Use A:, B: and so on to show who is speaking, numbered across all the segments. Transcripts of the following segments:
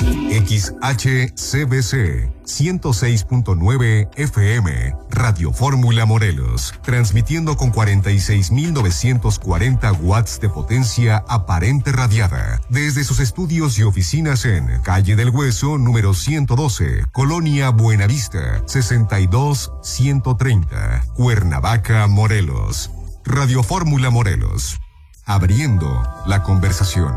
A: XHCBC 106.9 FM, Radio Fórmula Morelos, transmitiendo con 46.940 watts de potencia aparente radiada, desde sus estudios y oficinas en Calle del Hueso, número 112, Colonia Buenavista, 62130, Cuernavaca, Morelos. Radio Fórmula Morelos, abriendo la conversación.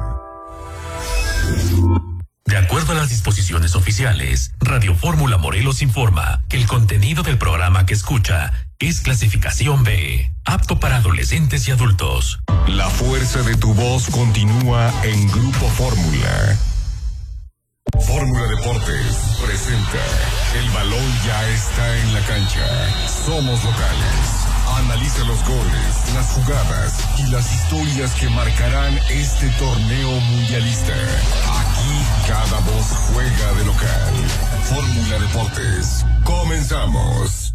B: De acuerdo a las disposiciones oficiales, Radio Fórmula Morelos informa que el contenido del programa que escucha es clasificación B, apto para adolescentes y adultos.
A: La fuerza de tu voz continúa en Grupo Fórmula. Fórmula Deportes presenta El balón ya está en la cancha. Somos locales. Analiza los goles, las jugadas y las historias que marcarán este torneo mundialista. Aquí cada voz juega de local. Fórmula Deportes. Comenzamos.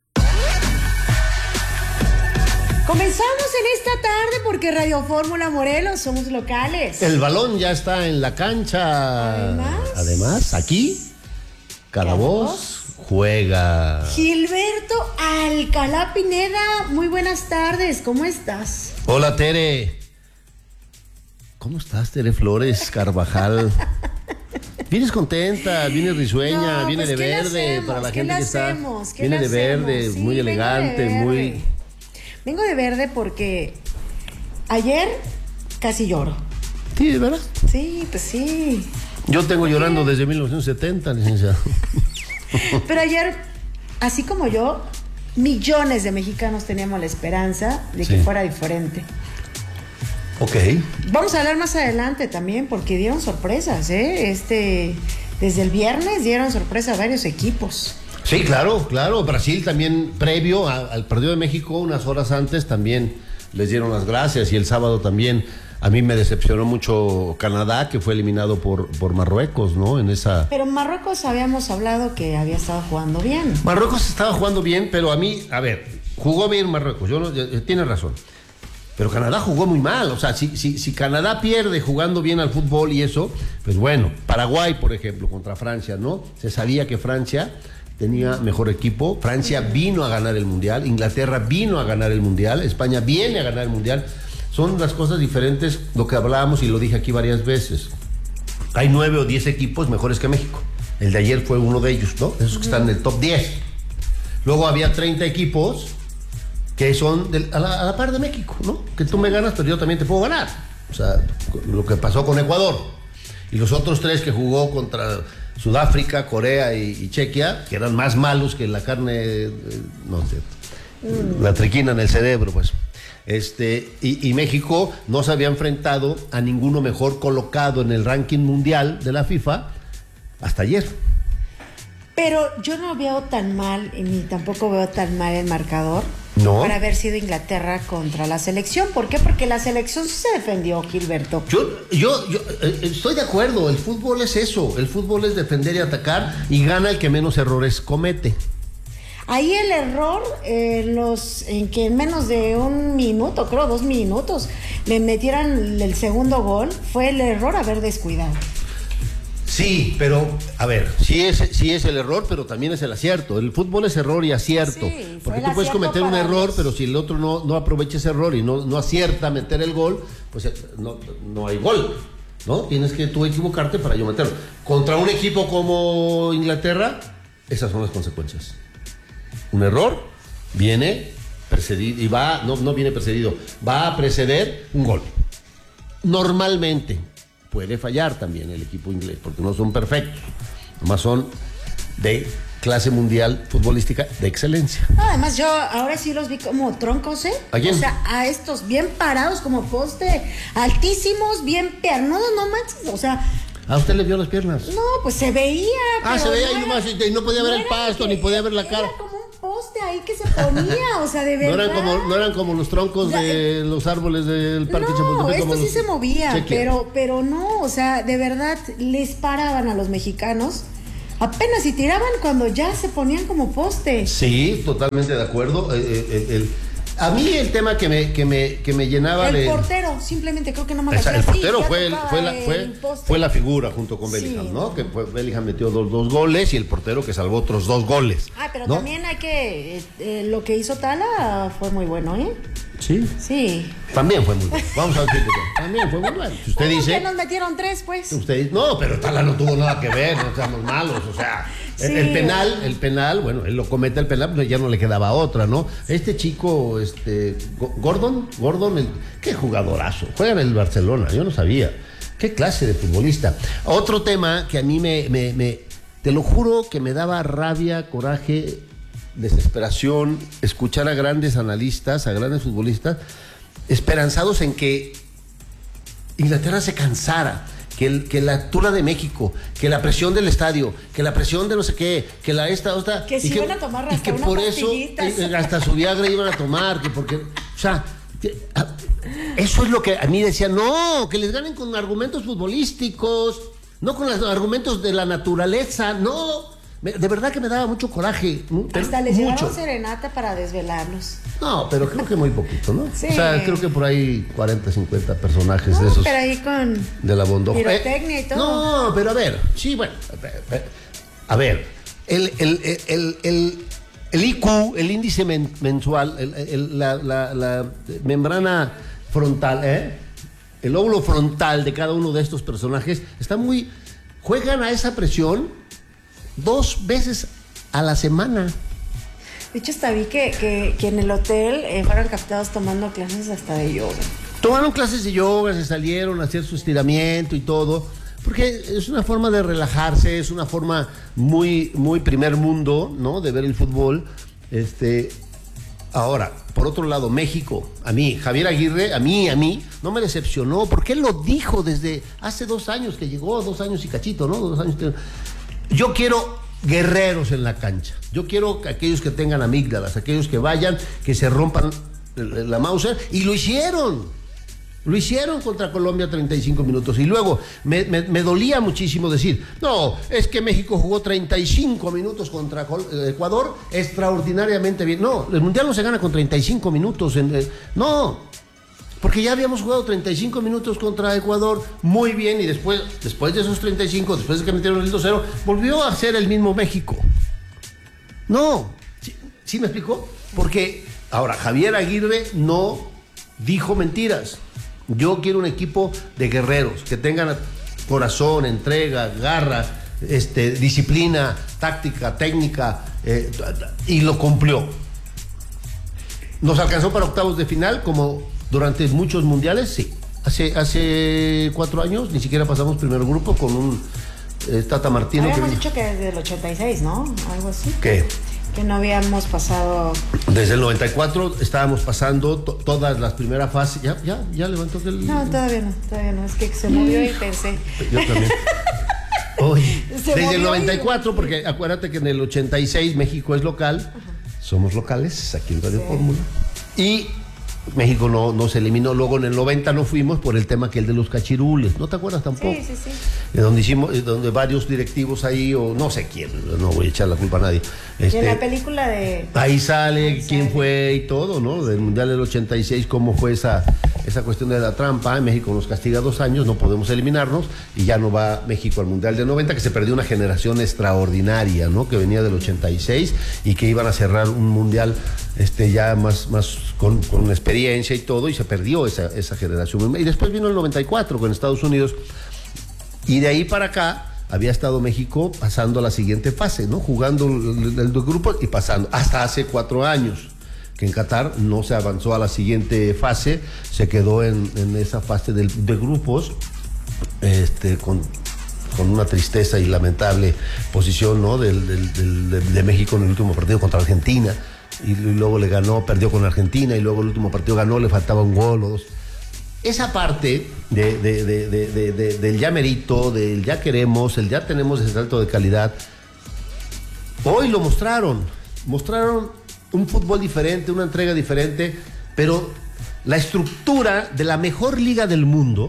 C: Comenzamos en esta tarde porque Radio Fórmula Morelos somos locales.
D: El balón ya está en la cancha. Además, aquí cada voz juega.
C: Gilberto Alcalá Pineda, muy buenas tardes, ¿cómo estás?
D: Hola, Tere. ¿Cómo estás, Tere Flores Carvajal? Vienes contenta, vienes risueña,
C: No,
D: viene
C: pues,
D: de
C: ¿qué le
D: verde
C: hacemos?
D: para la
C: ¿Qué
D: gente
C: le
D: que está.
C: hacemos? ¿Qué
D: Viene
C: le
D: de verde,
C: hacemos? Sí,
D: muy
C: vengo
D: elegante,
C: de verde.
D: muy.
C: Vengo de verde porque ayer casi lloro.
D: Sí, ¿de verdad?
C: Sí, pues sí.
D: Yo tengo llorando desde 1970, licenciado.
C: Pero ayer, así como yo, millones de mexicanos teníamos la esperanza de que fuera diferente.
D: Ok.
C: Vamos a hablar más adelante también porque dieron sorpresas, ¿eh? Desde el viernes dieron sorpresa a varios equipos.
D: Sí, claro. Brasil también, previo al partido de México, unas horas antes, también les dieron las gracias. Y el sábado también, a mí me decepcionó mucho Canadá, que fue eliminado por Marruecos, ¿no?
C: Pero Marruecos habíamos hablado que había estado jugando bien.
D: Marruecos estaba jugando bien, pero a mí, jugó bien Marruecos, tiene razón. Pero Canadá jugó muy mal. O sea, si Canadá pierde jugando bien al fútbol y eso, pues bueno, Paraguay, por ejemplo, contra Francia, ¿no? Se sabía que Francia tenía mejor equipo. Francia vino a ganar el Mundial, Inglaterra vino a ganar el Mundial, España viene a ganar el Mundial. Son las cosas diferentes, lo que hablábamos y lo dije aquí varias veces. Hay 9 o 10 equipos mejores que México. El de ayer fue uno de ellos, ¿no? Esos que están en el top 10. Luego había 30 equipos que son a la par de México, ¿no? Que tú me ganas, pero yo también te puedo ganar. O sea, lo que pasó con Ecuador. Y los otros 3 que jugó contra Sudáfrica, Corea y Chequia, que eran más malos que la carne, no sé, la triquina en el cerebro, pues. Y México no se había enfrentado a ninguno mejor colocado en el ranking mundial de la FIFA hasta ayer.
C: Pero yo no veo tan mal, ni tampoco veo tan mal el marcador.
D: No.
C: Para haber sido Inglaterra contra la selección. ¿Por qué? Porque la selección sí se defendió, Gilberto.
D: Yo estoy de acuerdo. El fútbol es eso. El fútbol es defender y atacar y gana el que menos errores comete.
C: Ahí el error en que en menos de 1 minuto, creo 2 minutos, le metieran el segundo gol, fue el error haber descuidado.
D: Sí, pero, a ver, sí es el error, pero también es el acierto. El fútbol es error y acierto. Sí, porque tú puedes cometer un error, pero si el otro no aprovecha ese error y no acierta a meter el gol, pues no hay gol, ¿no? Tienes que tú equivocarte para yo meterlo. Contra un equipo como Inglaterra, esas son las consecuencias. Un error viene precedido, y no viene precedido, va a preceder un gol. Normalmente. Puede fallar también el equipo inglés, porque no son perfectos, nomás son de clase mundial futbolística de excelencia.
C: Además, yo ahora sí los vi como troncos, ¿eh?
D: ¿A quién?
C: O sea, a estos bien parados como poste, altísimos, bien piernudos, no manches, o sea...
D: ¿A usted le vio las piernas?
C: No, pues se veía.
D: Se veía y no podía ver el pasto, ni podía ver la cara.
C: Era como un poste ahí que se ponía, o sea, de verdad.
D: No eran como los troncos de los árboles del Parque Chapultepec.
C: No, esto sí se movía, pero no, o sea, de verdad les paraban a los mexicanos. Apenas si tiraban cuando ya se ponían como poste.
D: Sí, totalmente de acuerdo. A mí el tema que me llenaba
C: el
D: de...
C: portero, simplemente creo que no me
D: El portero fue la figura junto con Bellingham,
C: Sí,
D: ¿no? Que Bellingham metió dos goles y el portero que salvó otros 2 goles.
C: Pero
D: ¿no?
C: también hay que... lo que hizo Tala fue muy bueno, ¿eh?
D: Sí.
C: Sí.
D: También fue muy bueno. Vamos a ver también fue muy bueno. Si usted dice...
C: que nos metieron 3, pues.
D: Usted, no, pero Tala no tuvo nada que ver, no seamos malos, o sea,
C: Sí.
D: el penal, bueno, él lo comete el penal, pero ya no le quedaba otra, ¿no? Este chico, Gordon, qué jugadorazo, juega en el Barcelona, yo no sabía, qué clase de futbolista. Otro tema que a mí te lo juro que me daba rabia, coraje, desesperación, escuchar a grandes analistas, a grandes futbolistas, esperanzados en que Inglaterra se cansara, que la altura de México, que la presión del estadio, que la presión de no sé qué, que la esta,
C: que si iban a tomar hasta
D: y que
C: unas
D: por eso hasta su Viagra iban a tomar, que porque, o sea, eso es lo que a mí decía, no, que les ganen con argumentos futbolísticos, no con los argumentos de la naturaleza, no. De verdad que me daba mucho coraje.
C: Hasta les
D: mucho.
C: llevaron serenata para desvelarnos.
D: No, pero creo que muy poquito, ¿no?
C: Sí.
D: O sea, creo que por ahí 40, 50 personajes de esos.
C: Pero ahí con
D: de la Bondojo.
C: pirotecnia y todo.
D: No, pero a ver, sí, bueno. A ver, el IQ, el índice mensual, la membrana frontal, el lóbulo frontal de cada uno de estos personajes está muy... Juegan a esa presión 2 veces a la semana.
C: De hecho, hasta vi que en el hotel fueron captados tomando clases hasta de yoga.
D: Tomaron clases de yoga, se salieron a hacer su estiramiento y todo, porque es una forma de relajarse, es una forma muy, muy primer mundo, ¿no? De ver el fútbol. Ahora, por otro lado, México, a mí, Javier Aguirre, a mí, no me decepcionó, porque él lo dijo desde hace 2 años que llegó, 2 años y cachito, ¿no? 2 años. Yo quiero guerreros en la cancha. Yo quiero aquellos que tengan amígdalas, aquellos que vayan, que se rompan la Mauser, y lo hicieron. Lo hicieron contra Colombia 35 minutos. Y luego me dolía muchísimo decir, no, es que México jugó 35 minutos contra Ecuador extraordinariamente bien. No, el Mundial no se gana con 35 minutos. No. Porque ya habíamos jugado 35 minutos contra Ecuador muy bien y después de esos 35, después de que metieron el 2-0, volvió a ser el mismo México. No, ¿sí me explicó? Porque ahora Javier Aguirre no dijo mentiras. Yo quiero un equipo de guerreros que tengan corazón, entrega, garra, disciplina, táctica, técnica, y lo cumplió. Nos alcanzó para octavos de final como durante muchos mundiales, sí. Hace 4 años ni siquiera pasamos primer grupo con un Tata Martino.
C: Habíamos dicho que desde el 86, ¿no? Algo así.
D: ¿Qué?
C: Que no habíamos pasado...
D: Desde el 94 estábamos pasando todas las primeras fases. ¿Ya levantó el...?
C: No, todavía no. Es que se movió y pensé.
D: Yo también. Oye,
C: Se
D: desde el
C: movió
D: 94, porque acuérdate que en el 86 México es local. Ajá. Somos locales aquí en Radio Fórmula. Y México no se eliminó. Luego en el 90 no fuimos por el tema que el de los cachirules. ¿No te acuerdas tampoco?
C: Sí.
D: Donde varios directivos ahí, o no sé quién, no voy a echar la culpa a nadie.
C: Y en la película de...
D: Ahí sale quién fue y todo, ¿no? Del Mundial del 86, cómo fue esa cuestión de la trampa. México nos castiga 2 años, no podemos eliminarnos, y ya no va México al Mundial del 90, que se perdió una generación extraordinaria, ¿no? Que venía del 86 y que iban a cerrar un Mundial ya más con experiencia y todo, y se perdió esa generación. Y después vino el 94 con Estados Unidos, y de ahí para acá había estado México pasando a la siguiente fase, ¿no? Jugando el grupo y pasando, hasta hace 4 años, que en Qatar no se avanzó a la siguiente fase, se quedó en esa fase de grupos, con una tristeza y lamentable posición, ¿no? de México en el último partido contra Argentina, y luego le ganó, perdió con Argentina, y luego el último partido ganó, le faltaba un gol o 2. Esa parte del ya merito, del ya queremos, el ya tenemos ese salto de calidad, hoy lo mostraron un fútbol diferente, una entrega diferente, pero la estructura de la mejor liga del mundo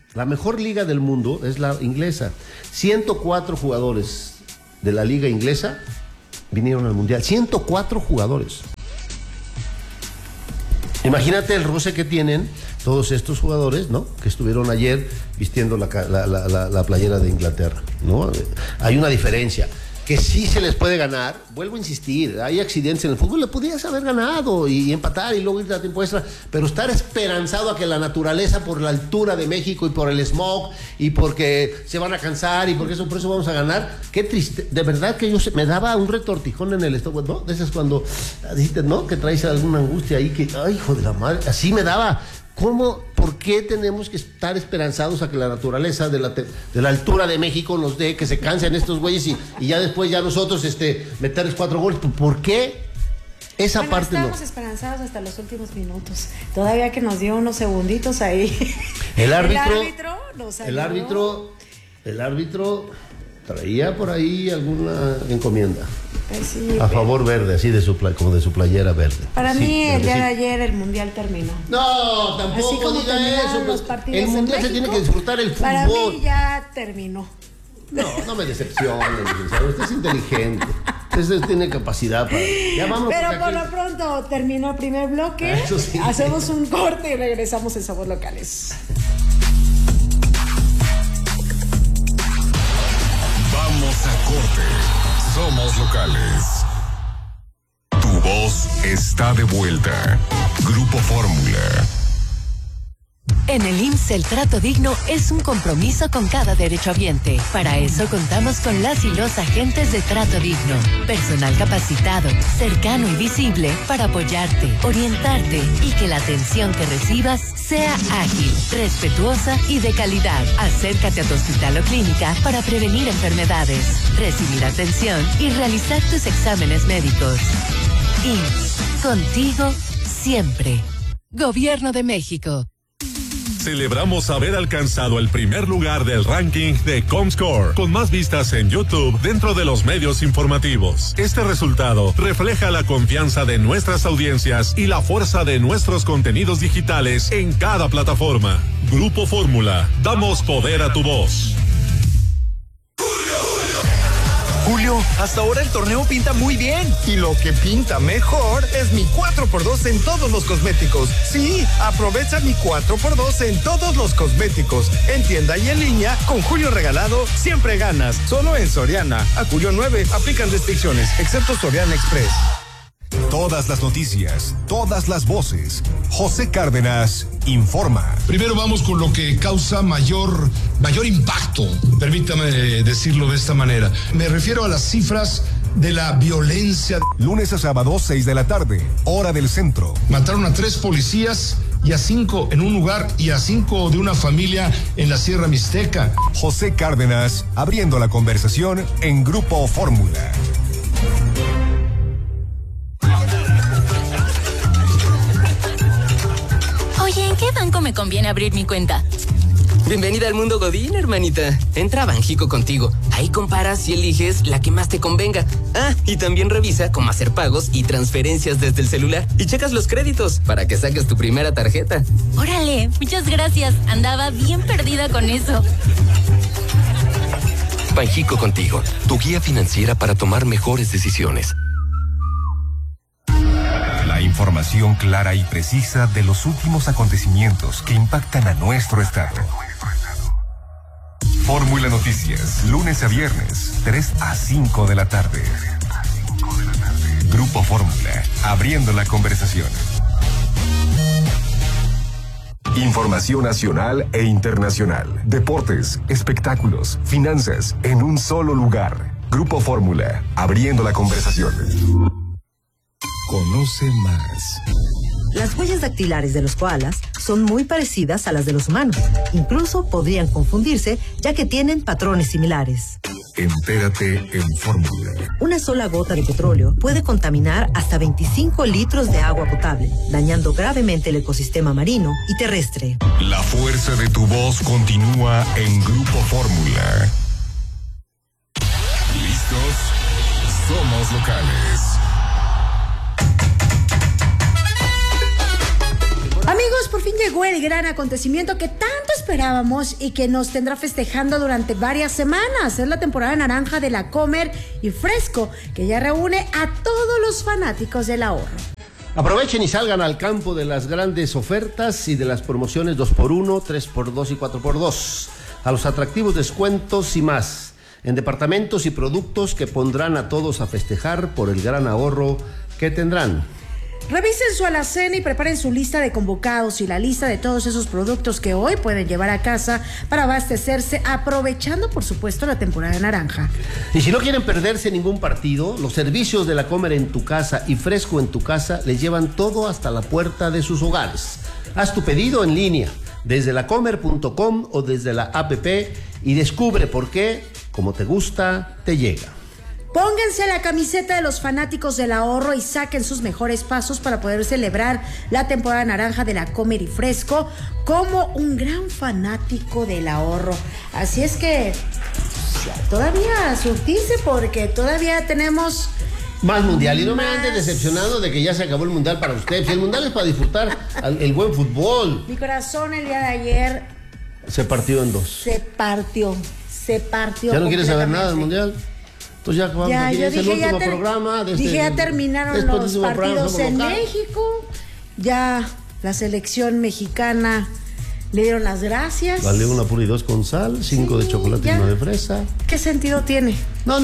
D: es la inglesa. 104 jugadores de la liga inglesa vinieron al Mundial. 104 jugadores. Imagínate el roce que tienen todos estos jugadores, ¿no? Que estuvieron ayer vistiendo la playera de Inglaterra, ¿no? Hay una diferencia. Que sí se les puede ganar, vuelvo a insistir, hay accidentes en el fútbol, le podías haber ganado y empatar y luego irte a tiempo extra, pero estar esperanzado a que la naturaleza, por la altura de México y por el smog y porque se van a cansar y porque por eso vamos a ganar, qué triste, de verdad que me daba un retortijón en el estómago, ¿no? De esas cuando dices, ¿no? Que traes alguna angustia ahí, que, ay, hijo de la madre, así me daba. ¿Cómo? ¿Por qué tenemos que estar esperanzados a que la naturaleza de la altura de México nos dé, que se cansen estos güeyes y ya después ya nosotros meterles 4 goles? ¿Por qué? Esa parte no.
C: Estábamos esperanzados hasta los últimos minutos. Todavía que nos dio unos segunditos ahí.
D: El árbitro
C: nos
D: ayudó. El árbitro traía por ahí alguna encomienda.
C: Sí,
D: a favor verde, así como de su playera verde.
C: Para mí el día de ayer el mundial terminó.
D: No, tampoco
C: así como
D: diga eso.
C: Los partidos
D: el mundial se tiene que disfrutar el fútbol.
C: Para mí ya terminó.
D: No me decepciones, licenciado. Usted es inteligente. Usted tiene capacidad para. Ya vámonos.
C: Pero por lo pronto terminó el primer bloque.
D: Sí.
C: Hacemos un corte y regresamos en Sabor Locales.
A: Vamos a corte. Somos locales. Tu voz está de vuelta. Grupo Fórmula.
E: En el IMSS el trato digno es un compromiso con cada derechohabiente. Para eso contamos con las y los agentes de trato digno. Personal capacitado, cercano y visible para apoyarte, orientarte y que la atención que recibas sea ágil, respetuosa y de calidad. Acércate a tu hospital o clínica para prevenir enfermedades, recibir atención y realizar tus exámenes médicos. IMSS, contigo siempre. Gobierno de México.
F: Celebramos haber alcanzado el primer lugar del ranking de Comscore, con más vistas en YouTube dentro de los medios informativos. Este resultado refleja la confianza de nuestras audiencias y la fuerza de nuestros contenidos digitales en cada plataforma. Grupo Fórmula, damos poder a tu voz.
G: Julio, hasta ahora el torneo pinta muy bien. Y lo que pinta mejor es mi 4x2 en todos los cosméticos. Sí, aprovecha mi 4x2 en todos los cosméticos. En tienda y en línea, con Julio regalado, siempre ganas. Solo en Soriana. A Julio 9 aplican restricciones, excepto Soriana Express.
H: Todas las noticias, todas las voces. José Cárdenas informa.
I: Primero vamos con lo que causa mayor impacto, permítame decirlo de esta manera. Me refiero a las cifras de la violencia.
H: Lunes a sábado, 6 de la tarde, hora del centro.
I: Mataron a 3 policías y a 5 en un lugar y a 5 de una familia en la Sierra Mixteca.
H: José Cárdenas abriendo la conversación en Grupo Fórmula.
J: Oye, ¿en qué banco me conviene abrir mi cuenta?
K: Bienvenida al mundo Godín, hermanita. Entra a Banjico contigo. Ahí comparas y eliges la que más te convenga. Ah, y también revisa cómo hacer pagos y transferencias desde el celular. Y checas los créditos para que saques tu primera tarjeta.
J: Órale, muchas gracias. Andaba bien perdida con eso.
L: Banjico contigo, tu guía financiera para tomar mejores decisiones.
H: La información clara y precisa de los últimos acontecimientos que impactan a nuestro estado. Fórmula Noticias, lunes a viernes, 3 a 5 de la tarde. Grupo Fórmula, abriendo la conversación. Información nacional e internacional, deportes, espectáculos, finanzas, en un solo lugar. Grupo Fórmula, abriendo la conversación. Conoce más.
M: Las huellas dactilares de los koalas son muy parecidas a las de los humanos. Incluso podrían confundirse, ya que tienen patrones similares.
H: Entérate en Fórmula.
M: Una sola gota de petróleo puede contaminar hasta 25 litros de agua potable, dañando gravemente el ecosistema marino y terrestre.
A: La fuerza de tu voz continúa en Grupo Fórmula. ¿Listos? Somos locales.
C: Amigos, por fin llegó el gran acontecimiento que tanto esperábamos y que nos tendrá festejando durante varias semanas. Es la temporada naranja de la Comer y Fresco, que ya reúne a todos los fanáticos del ahorro.
D: Aprovechen y salgan al campo de las grandes ofertas y de las promociones 2x1, 3x2 y 4x2. A los atractivos descuentos y más. En departamentos y productos que pondrán a todos a festejar por el gran ahorro que tendrán.
C: Revisen su alacena y preparen su lista de convocados y la lista de todos esos productos que hoy pueden llevar a casa para abastecerse, aprovechando, por supuesto, la temporada naranja.
D: Y si no quieren perderse ningún partido, los servicios de La Comer en tu casa y Fresco en tu casa les llevan todo hasta la puerta de sus hogares. Haz tu pedido en línea, desde lacomer.com o desde la app y descubre por qué, como te gusta, te llega.
C: Pónganse la camiseta de los fanáticos del ahorro y saquen sus mejores pasos para poder celebrar la temporada naranja de La Comer y Fresco como un gran fanático del ahorro. Así es que todavía surtirse porque todavía tenemos
D: más mundial. Y no me anden decepcionando de que ya se acabó el mundial para ustedes. El mundial es para disfrutar el buen fútbol.
C: Mi corazón el día de ayer
D: se partió en dos.
C: Se partió.
D: ¿Ya no quieres saber nada del mundial? Entonces ya acabamos aquí, es el último programa.
C: Dije, ya terminaron los partidos en México, ya la selección mexicana le dieron las gracias.
D: Vale, una pura y 2 con sal, 5 de chocolate y 1 de fresa.
C: ¿Qué sentido tiene?
D: No,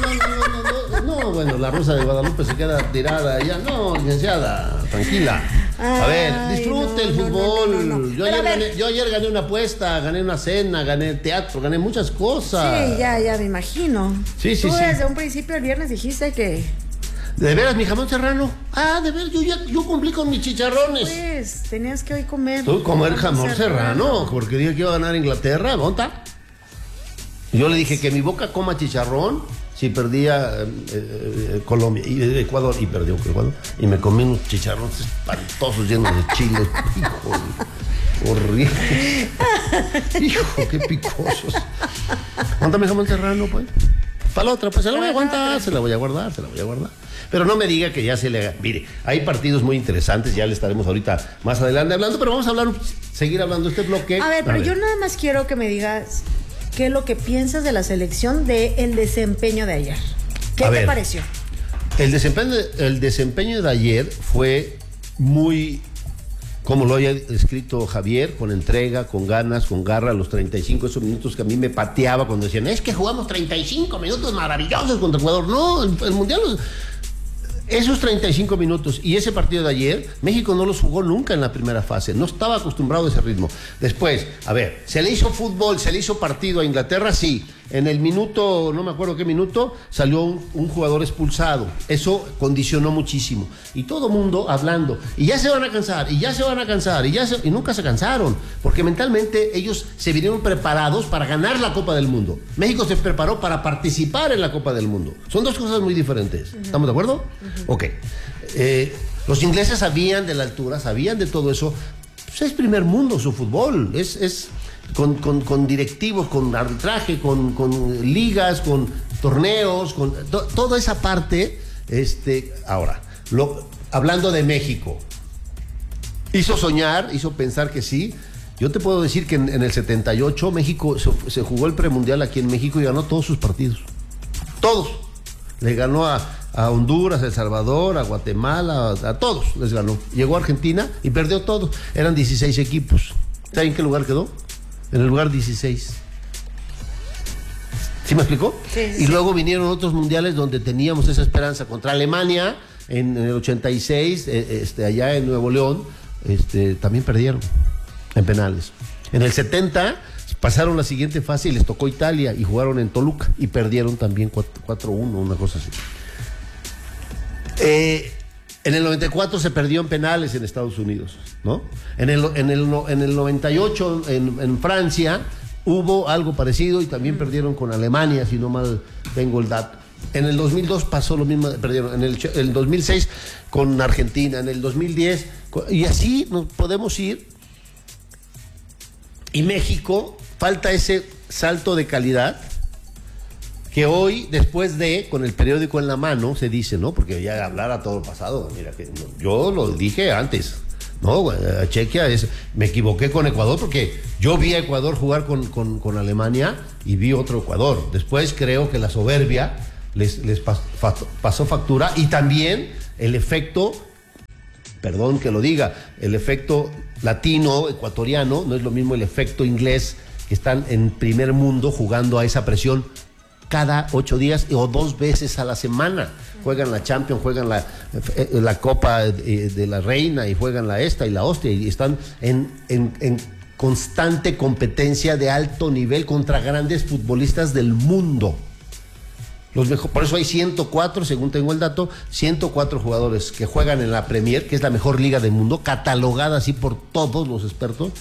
D: bueno, la Rosa de Guadalupe se queda tirada allá. No, licenciada, tranquila. A ver, disfrute el fútbol. Yo ayer gané una apuesta, gané una cena, gané teatro, gané muchas cosas.
C: Sí, ya me imagino.
D: Sí.
C: Tú desde un principio el viernes dijiste que...
D: ¿De veras, mi jamón serrano? De veras, yo cumplí con mis chicharrones.
C: Pues, tenías que hoy comer.
D: ¿Tú comer jamón serrano? Porque dije que iba a ganar Inglaterra, ¿dónde? Yo le dije que mi boca coma chicharrón si perdía Colombia y Ecuador, y perdió Ecuador, y me comí unos chicharrones espantosos llenos de chile. Hijo, horrible. Hijo, qué picosos. Cuéntame jamón serrano, pues. Para la otra, pues se la voy a aguantar, se la voy a guardar. Pero no me diga que ya se le haga. Mire, hay partidos muy interesantes, ya le estaremos ahorita más adelante hablando, pero vamos a seguir hablando de este bloque.
C: A ver, yo nada más quiero que me digas qué es lo que piensas de la selección del desempeño de ayer. ¿Qué te pareció?
D: El desempeño de ayer fue muy, como lo había escrito Javier, con entrega, con ganas, con garra, los 35 esos minutos que a mí me pateaba cuando decían, es que jugamos 35 minutos maravillosos contra Ecuador. No, el Mundial... Esos 35 minutos y ese partido de ayer, México no los jugó nunca en la primera fase, no estaba acostumbrado a ese ritmo. Después, se le hizo fútbol, se le hizo partido a Inglaterra, sí. En el minuto, no me acuerdo qué minuto, salió un jugador expulsado. Eso condicionó muchísimo. Y todo mundo hablando. Y ya se van a cansar, y nunca se cansaron. Porque mentalmente ellos se vinieron preparados para ganar la Copa del Mundo. México se preparó para participar en la Copa del Mundo. Son dos cosas muy diferentes. ¿Estamos de acuerdo? Ok. Los ingleses sabían de la altura, sabían de todo eso. Pues es primer mundo su fútbol. Es con directivos, con arbitraje, con ligas, con torneos, con toda esa parte. Ahora, hablando de México, hizo soñar, hizo pensar que sí. Yo te puedo decir que en el 78 México se jugó el premundial aquí en México y ganó todos sus partidos. Todos. Le ganó a Honduras, a El Salvador, a Guatemala, a todos les ganó. Llegó a Argentina y perdió todos. Eran 16 equipos. ¿Saben en qué lugar quedó? En el lugar 16. ¿Sí me explicó?
C: Sí.
D: Y luego vinieron otros mundiales donde teníamos esa esperanza. Contra Alemania, en el 86, allá en Nuevo León, también perdieron en penales. En el 70 pasaron la siguiente fase y les tocó Italia y jugaron en Toluca y perdieron también 4-1, una cosa así. En el 94 se perdió en penales en Estados Unidos, ¿no? En el 98 en Francia hubo algo parecido y también perdieron con Alemania, si no mal tengo el dato. En el 2002 pasó lo mismo, perdieron. En el 2006 con Argentina, en el 2010, y así nos podemos ir. Y México, falta ese salto de calidad que hoy, después con el periódico en la mano, se dice, ¿no? Porque ya hablar a todo el pasado, mira, que yo lo dije antes, ¿no? Chequia, me equivoqué con Ecuador porque yo vi a Ecuador jugar con Alemania y vi otro Ecuador. Después creo que la soberbia les pasó factura y también el efecto perdón que lo diga, el efecto latino, ecuatoriano, no es lo mismo el efecto inglés, que están en primer mundo jugando a esa presión cada 8 días o 2 veces a la semana. Juegan la Champions, juegan la Copa de la Reina y juegan la esta y la hostia y están en constante competencia de alto nivel contra grandes futbolistas del mundo. Por eso hay 104, según tengo el dato, 104 jugadores que juegan en la Premier, que es la mejor liga del mundo, catalogada así por todos los expertos.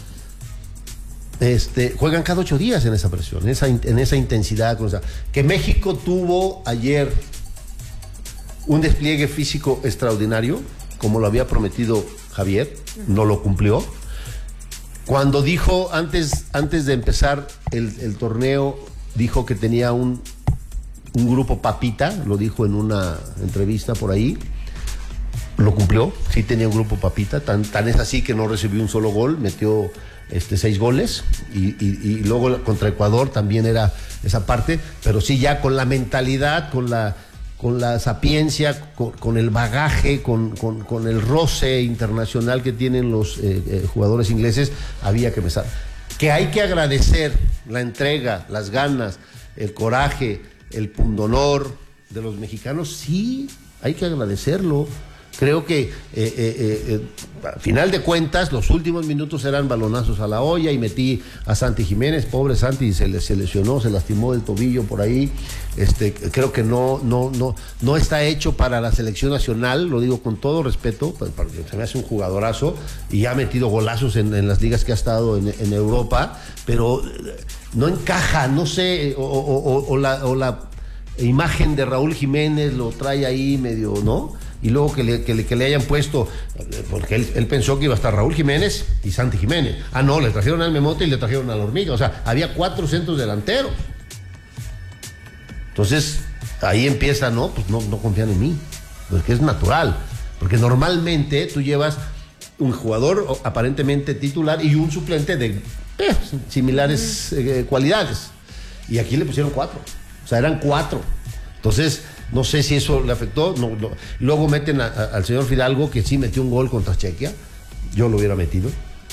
D: Juegan cada 8 días en esa presión, en esa intensidad. Que México tuvo ayer un despliegue físico extraordinario, como lo había prometido Javier, no lo cumplió. Cuando dijo, antes de empezar el torneo, dijo que tenía un grupo papita, lo dijo en una entrevista por ahí, lo cumplió, sí tenía un grupo papita, tan es así que no recibió un solo gol, metió 6 goles y luego contra Ecuador también era esa parte, pero sí ya con la mentalidad, con la sapiencia, con el bagaje, con el roce internacional que tienen los jugadores ingleses, había que empezar. Que hay que agradecer la entrega, las ganas, el coraje, el pundonor de los mexicanos, sí, hay que agradecerlo. Creo que al final de cuentas los últimos minutos eran balonazos a la olla y metí a Santi Jiménez, pobre Santi, se lesionó, se lastimó el tobillo por ahí. Creo que no está hecho para la selección nacional, lo digo con todo respeto, porque se me hace un jugadorazo y ha metido golazos en las ligas que ha estado en Europa, pero no encaja, no sé, o la imagen de Raúl Jiménez lo trae ahí medio, ¿no? Y luego que le hayan puesto, porque él pensó que iba a estar Raúl Jiménez y Santi Jiménez. Ah, no, le trajeron al Memote y le trajeron a la Hormiga. O sea, había 4 centros delanteros. Entonces, ahí empieza, no, pues no confían en mí. Porque es natural. Porque normalmente tú llevas un jugador aparentemente titular y un suplente de similares cualidades. Y aquí le pusieron 4. O sea, eran 4. Entonces, no sé si eso le afectó. No. Luego meten al señor Fidalgo, que sí metió un gol contra Chequia. Yo lo hubiera metido.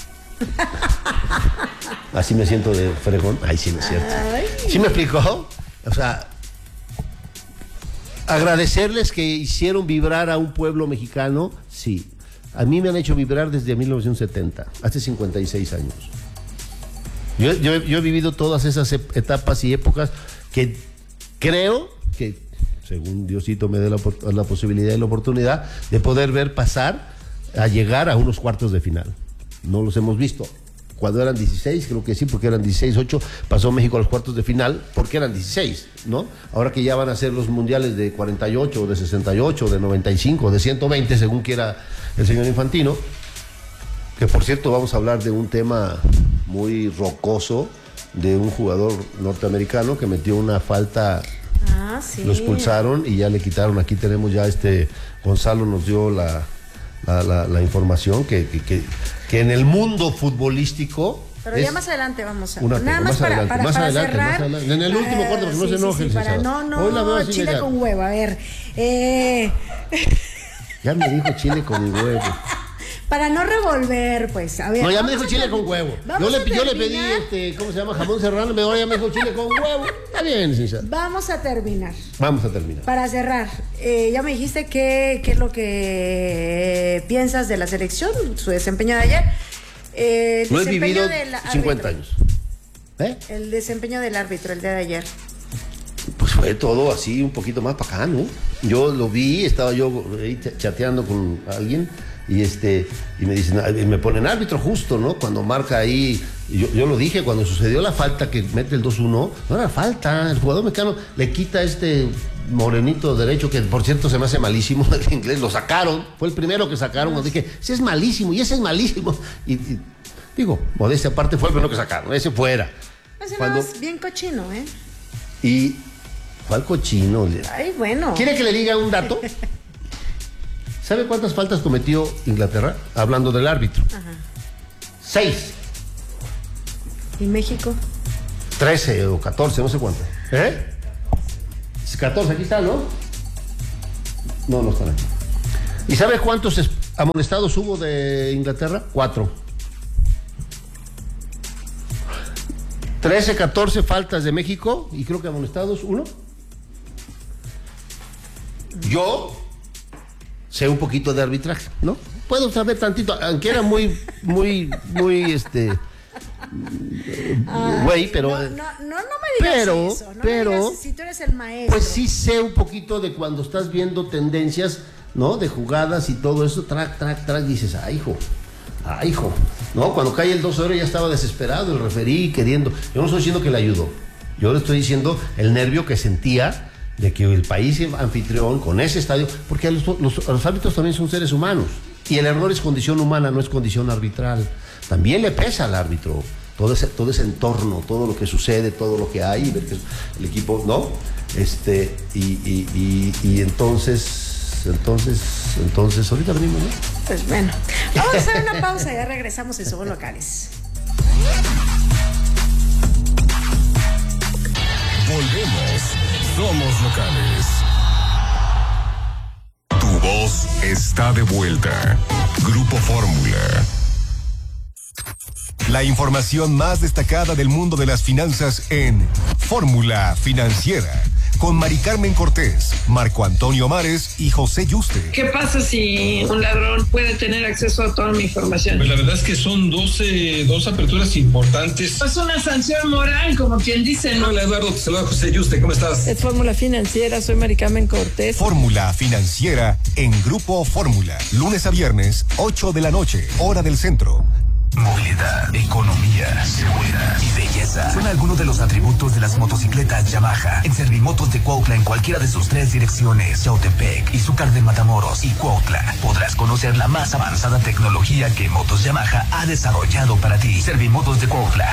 D: Así me siento de fregón. Ay, sí, no es cierto. ¿Sí me explicó? O sea, agradecerles que hicieron vibrar a un pueblo mexicano, sí. A mí me han hecho vibrar desde 1970, hace 56 años. Yo he vivido todas esas etapas y épocas que creo que, según Diosito me dé la posibilidad y la oportunidad, de poder ver pasar a llegar a unos cuartos de final. No los hemos visto. Cuando eran 16, creo que sí, porque eran 16-8, pasó México a los cuartos de final, porque eran 16, ¿no? Ahora que ya van a ser los mundiales de 48, de 68, de 95, de 120, según quiera el señor Infantino, que por cierto vamos a hablar de un tema muy rocoso, de un jugador norteamericano que metió una falta.
C: Ah, sí.
D: Lo expulsaron y ya le quitaron. Aquí tenemos ya Gonzalo nos dio la información que en el mundo futbolístico.
C: Pero ya más adelante vamos a.
D: Nada más para cerrar. En el último cuarto, porque no se enoje.
C: No, chile con huevo. A ver.
D: Ya me dijo chile con huevo.
C: Para no revolver, pues, a ver.
D: No, ya me dijo chile con huevo. Yo le pedí, ¿cómo se llama? Jamón serrano, ahora ya me dijo chile con huevo. Está bien, sincero.
C: Vamos a terminar.
D: Para
C: cerrar, ya me dijiste qué es lo que piensas de la selección, su desempeño de ayer.
D: Lo he vivido 50 años.
C: El desempeño del árbitro el día de ayer.
D: Pues fue todo así, un poquito más para acá, ¿no? Yo lo vi, estaba yo ahí chateando con alguien. Y me dicen, me ponen árbitro justo, ¿no? Cuando marca ahí, yo lo dije, cuando sucedió la falta que mete el 2-1, no era falta, el jugador mexicano le quita morenito derecho, que por cierto se me hace malísimo el inglés, lo sacaron, fue el primero que sacaron, cuando dije, ese es malísimo, y ese es malísimo, y digo, modestia aparte, fue el primero que sacaron, ese fuera.
C: Ese no es bien cochino, ¿eh?
D: Y, ¿cuál cochino?
C: Ay, bueno.
D: ¿Quiere que le diga un dato? ¿Sabe cuántas faltas cometió Inglaterra? Hablando del árbitro.
C: Ajá.
D: 6.
C: ¿Y México?
D: 13 o 14, no sé cuántas. 14, aquí está, ¿no? No están aquí. ¿Y sabe cuántos amonestados hubo de Inglaterra? 4. 13, 14 faltas de México y creo que amonestados 1. Yo sé un poquito de arbitraje, ¿no? Puedo saber tantito, aunque era muy, güey, pero...
C: No me digas eso.
D: Pero,
C: me digas, si tú eres el maestro.
D: Pues sí sé un poquito de cuando estás viendo tendencias, ¿no? De jugadas y todo eso, track, dices, hijo, ¿no? Cuando cae el 2-0 ya estaba desesperado el referí queriendo. Yo no estoy diciendo que le ayudó, yo le estoy diciendo el nervio que sentía de que el país anfitrión con ese estadio, porque los árbitros también son seres humanos y el error es condición humana, no es condición arbitral. También le pesa al árbitro todo ese entorno, todo lo que sucede, todo lo que hay, ver que el equipo, ¿no? Y entonces ahorita venimos, ¿no?
C: Pues bueno, vamos a hacer una pausa y ya regresamos en Somos Locales.
A: Volvemos. Somos Locales. Tu voz está de vuelta. Grupo Fórmula.
H: La información más destacada del mundo de las finanzas en Fórmula Financiera, con Mari Carmen Cortés, Marco Antonio Mares y José Yuste.
N: ¿Qué pasa si un ladrón puede tener acceso a toda mi información?
I: Pues la verdad es que son dos aperturas importantes.
N: Es una sanción moral, como quien dice, ¿no?
O: Hola Eduardo, te saluda José Yuste, ¿cómo estás?
N: Es Fórmula Financiera, soy Mari Carmen Cortés.
H: Fórmula Financiera en Grupo Fórmula, lunes a viernes, 8 de la noche, hora del centro.
B: Movilidad, economía, seguridad y belleza son algunos de los atributos de las motocicletas Yamaha. En Servimotos de Cuautla, en cualquiera de sus 3 direcciones, Yautepec, Izúcar de Matamoros y Cuautla, podrás conocer la más avanzada tecnología que Motos Yamaha ha desarrollado para ti. Servimotos de Cuautla,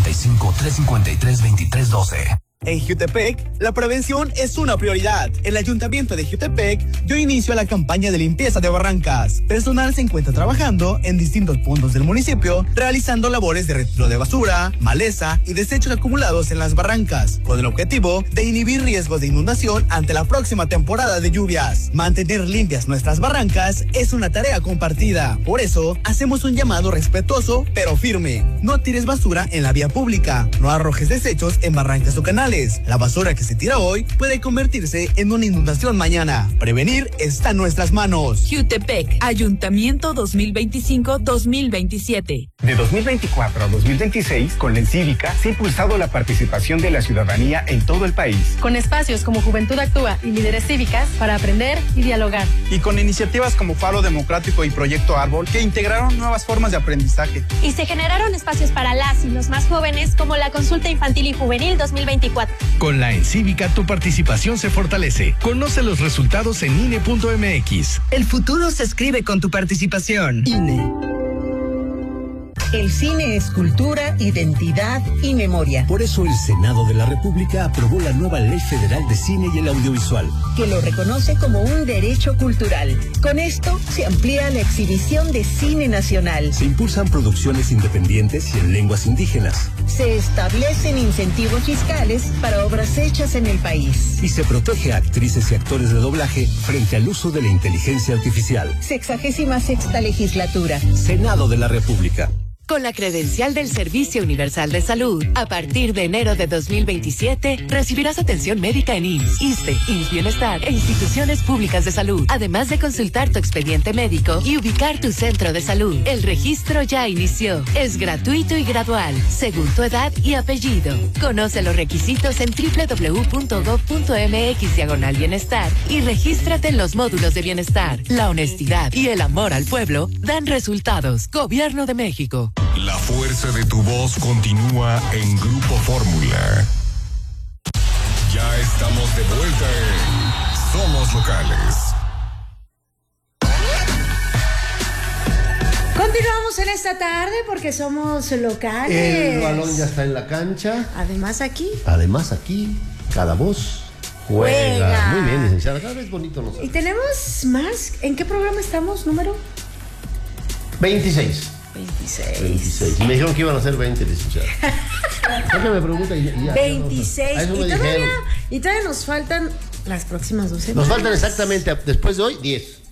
B: 735-353-2312.
P: En Jutepec, la prevención es una prioridad. El Ayuntamiento de Jutepec dio inicio a la campaña de limpieza de barrancas. Personal se encuentra trabajando en distintos puntos del municipio, realizando labores de retiro de basura, maleza y desechos acumulados en las barrancas, con el objetivo de inhibir riesgos de inundación ante la próxima temporada de lluvias. Mantener limpias nuestras barrancas es una tarea compartida. Por eso, hacemos un llamado respetuoso, pero firme. No tires basura en la vía pública. No arrojes desechos en barrancas o canales. La basura que se tira hoy puede convertirse en una inundación mañana. Prevenir está en nuestras manos.
Q: Jutepec, Ayuntamiento 2025-2027.
R: De 2024 a 2026, con la Encívica se ha impulsado la participación de la ciudadanía en todo el país.
S: Con espacios como Juventud Actúa y Líderes Cívicas para aprender y dialogar.
T: Y con iniciativas como Faro Democrático y Proyecto Árbol que integraron nuevas formas de aprendizaje.
U: Y se generaron espacios para las y los más jóvenes como la Consulta Infantil y Juvenil 2024.
V: Con la Encívica tu participación se fortalece. Conoce los resultados en INE.mx.
W: El futuro se escribe con tu participación. INE. El cine es cultura, identidad y memoria.
X: Por eso el Senado de la República aprobó la nueva Ley Federal de Cine y el Audiovisual,
W: que lo reconoce como un derecho cultural. Con esto se amplía la exhibición de cine nacional.
X: Se impulsan producciones independientes y en lenguas indígenas.
W: Se establecen incentivos fiscales para obras hechas en el país.
X: Y se protege a actrices y actores de doblaje frente al uso de la inteligencia artificial.
W: 66ª legislatura.
X: Senado de la República.
E: Con la credencial del Servicio Universal de Salud, a partir de enero de 2027, recibirás atención médica en IMSS, ISSSTE, IMSS Bienestar e instituciones públicas de salud, además de consultar tu expediente médico y ubicar tu centro de salud. El registro ya inició. Es gratuito y gradual, según tu edad y apellido. Conoce los requisitos en www.gov.mx/bienestar y regístrate en los módulos de bienestar. La honestidad y el amor al pueblo dan resultados. Gobierno de México.
A: La fuerza de tu voz continúa en Grupo Fórmula. Ya estamos de vuelta en Somos Locales.
C: Continuamos en esta tarde porque somos locales.
D: El balón ya está en la cancha.
C: Además aquí,
D: cada voz juega. Muy bien, licenciada. Cada vez bonito nos sale.
C: Y tenemos más. ¿En qué programa estamos? ¿Número?
D: 26. Y me dijeron que iban a ser 20, licenciada. ¿Qué me pregunta? Y ya,
C: 26.
D: No,
C: y todavía nos faltan las próximas 2 semanas.
D: Nos faltan exactamente, después de hoy, 10.